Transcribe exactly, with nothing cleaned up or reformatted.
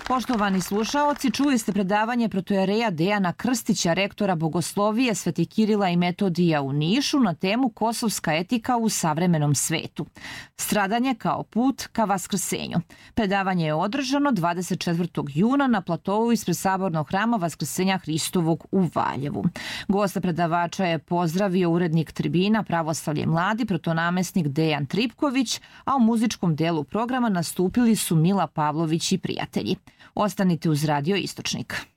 Poštovani slušaoci, čuli ste predavanje protojereja Dejana Krstića, rektora Bogoslovije Sveti Kirila i Metodija u Nišu na temu Kosovska etika u savremenom svetu. Stradanje kao put ka vaskrsenju. Predavanje je održano dvadeset četvrtog juna na platovu ispred Sabornog hrama Vaskrsenja Hristovog u Valjevu. Gosta predavača je pozdravio urednik Tribina Pravoslavlje mladi, protonamestnik Dejan Tripković, a u muzičkom delu programa nastupili su Mila Pavlović i prijatelji. Ostanite uz Radio Istočnik.